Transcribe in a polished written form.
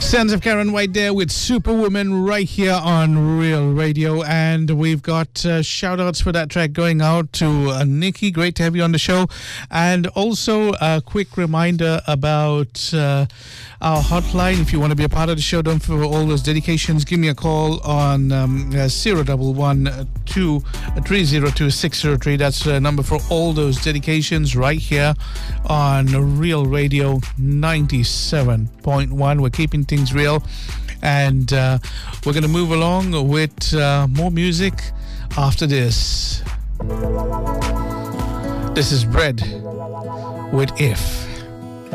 Sons of Karen White there with Superwoman right here on Real Radio. And we've got shout outs for that track going out to Nikki. Great to have you on the show. And also a quick reminder about our hotline. If you want to be a part of the show, don't for all those dedications, give me a call on 011-230-2603. That's the number for all those dedications right here on Real Radio 97.1. We're keeping things real, and we're going to move along with more music after this. This is Bread with If.